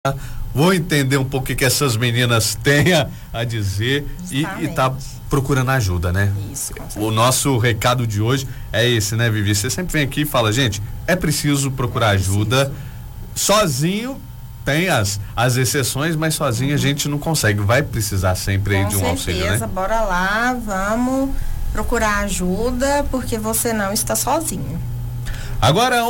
Vou entender um pouco o que essas meninas têm a dizer e tá procurando ajuda, né? Isso, o nosso recado de hoje é esse, né, Vivi? Você sempre vem aqui e fala, gente, é preciso procurar ajuda. Sozinho tem as exceções, mas sozinho a gente não consegue, vai precisar sempre aí de um auxílio, né? Com certeza, bora lá, vamos procurar ajuda, porque você não está sozinho. Agora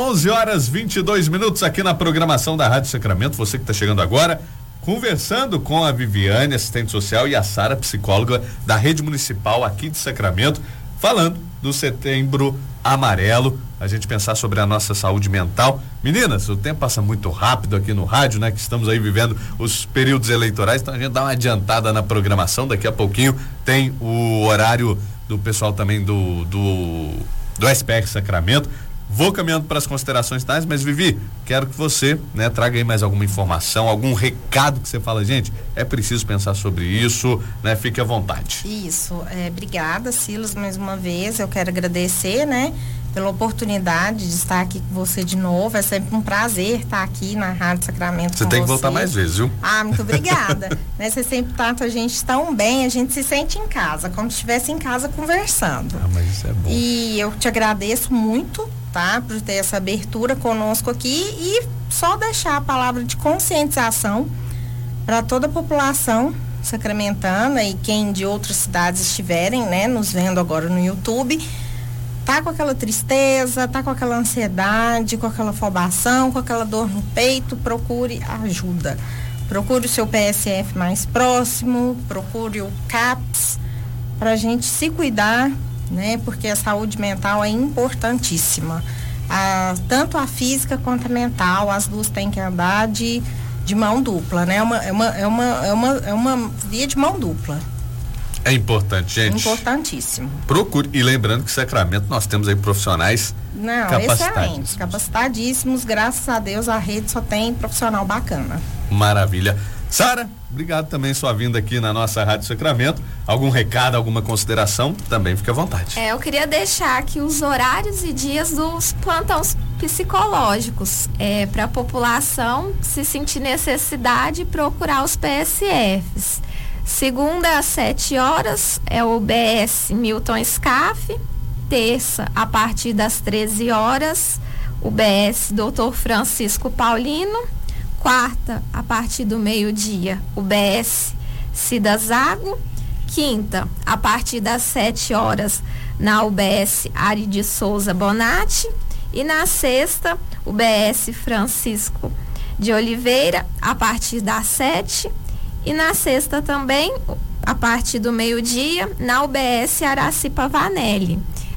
11h22 aqui na programação da Rádio Sacramento. Você que está chegando agora, conversando com a Viviane, assistente social, e a Sara, psicóloga da Rede Municipal aqui de Sacramento, falando do Setembro Amarelo, a gente pensar sobre a nossa saúde mental. Meninas, o tempo passa muito rápido aqui no rádio, né? Que estamos aí vivendo os períodos eleitorais, então a gente dá uma adiantada na programação. Daqui a pouquinho tem o horário do pessoal também do SPR Sacramento. Vou caminhando para as considerações finais, mas Vivi, quero que você, né, traga aí mais alguma informação, algum recado que você fala, gente, é preciso pensar sobre isso, né? Fique à vontade. Isso, obrigada, Silas, mais uma vez. Eu quero agradecer, né, pela oportunidade de estar aqui com você de novo. É sempre um prazer estar aqui na Rádio Sacramento. Você tem que voltar mais vezes, viu? Muito obrigada. Né, você sempre trata a gente tão bem, a gente se sente em casa, como se estivesse em casa conversando. Mas isso é bom. E eu te agradeço muito, tá, por ter essa abertura conosco aqui, e só deixar a palavra de conscientização para toda a população sacramentana e quem de outras cidades estiverem, né, nos vendo agora no YouTube, tá com aquela tristeza, tá com aquela ansiedade, com aquela afobação, com aquela dor no peito, procure ajuda. Procure o seu PSF mais próximo, procure o CAPS, pra gente se cuidar, né? Porque a saúde mental é importantíssima. Tanto a física quanto a mental, as duas têm que andar de mão dupla, né? É uma via de mão dupla. É importante, gente. Importantíssimo. Procure. E lembrando que Sacramento nós temos aí profissionais excelentes, capacitadíssimos. Graças a Deus a rede só tem profissional bacana. Maravilha. Sara, obrigado também sua vinda aqui na nossa Rádio Sacramento. Algum recado, alguma consideração, também fique à vontade. Eu queria deixar aqui os horários e dias dos plantões psicológicos, para a população se sentir necessidade procurar os PSFs. Segunda às 7h é o BS Milton Scaff. Terça, a partir das 13h, o BS Dr. Francisco Paulino. Quarta, a partir do meio-dia, o BS Cida Zago. Quinta, a partir das 7h, na UBS Ari de Souza Bonatti. E na sexta, o BS Francisco de Oliveira, a partir das 7h. E na sexta também, a partir do meio-dia, na UBS Araci Pavanelli.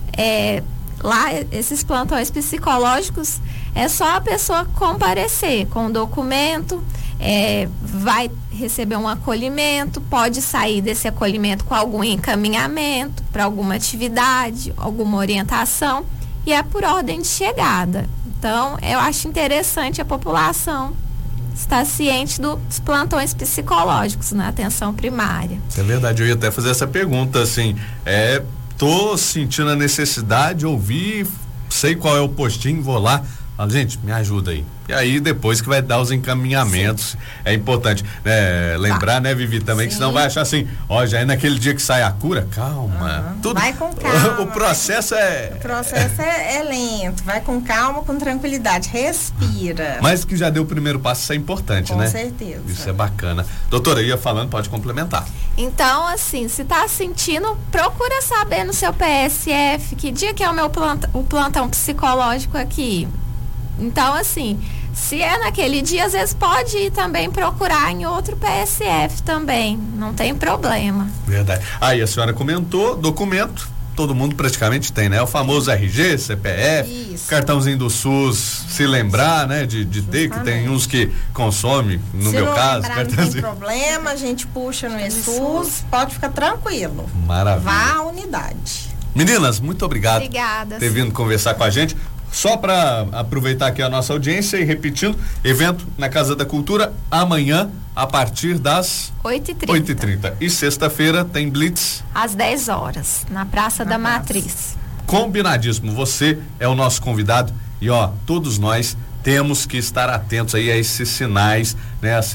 Lá, esses plantões psicológicos, é só a pessoa comparecer com o documento, vai receber um acolhimento, pode sair desse acolhimento com algum encaminhamento para alguma atividade, alguma orientação, e é por ordem de chegada. Então, eu acho interessante a população estar ciente dos plantões psicológicos na atenção primária. É verdade, eu ia até fazer essa pergunta, assim, tô sentindo a necessidade de ouvir, sei qual é o postinho, vou lá, falo, gente, me ajuda aí. E aí depois que vai dar os encaminhamentos. Sim. É importante, né? Lembrar, né, Vivi, também, que senão vai achar assim, já é naquele dia que sai a cura, calma. Tudo, vai com calma. O processo é lento, vai com calma, com tranquilidade, respira. Mas que já deu o primeiro passo, isso é importante, com né? Com certeza. Isso é bacana. Doutora, ia falando, pode complementar. Então, assim, se tá sentindo, procura saber no seu PSF que dia que é o plantão psicológico aqui. Então, assim, se é naquele dia, às vezes pode ir também procurar em outro PSF também, não tem problema. Verdade. Aí a senhora comentou, documento, todo mundo praticamente tem, né? O famoso RG, CPF, isso. Cartãozinho do SUS, se lembrar, né? De ter, que tem uns que consomem, no meu caso. Cartãozinho. Não tem problema, a gente puxa no SUS, pode ficar tranquilo. Maravilha. Vá à unidade. Meninas, muito obrigado. Obrigada. Por ter vindo conversar com a gente. Só para aproveitar aqui a nossa audiência e repetindo, evento na Casa da Cultura amanhã a partir das 8h30. E sexta-feira tem Blitz às 10h na Praça da Matriz. Combinadíssimo, você é o nosso convidado e todos nós temos que estar atentos aí a esses sinais, né?